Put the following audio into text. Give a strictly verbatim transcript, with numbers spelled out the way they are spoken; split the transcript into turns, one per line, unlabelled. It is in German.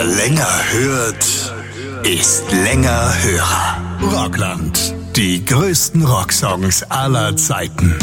Wer länger hört, ist länger Hörer. Rockland. Die größten Rocksongs aller Zeiten.